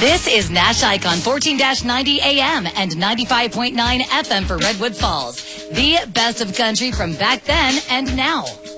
This is Nash Icon 14-90 AM and 95.9 FM for Redwood Falls. The best of country from back then and now.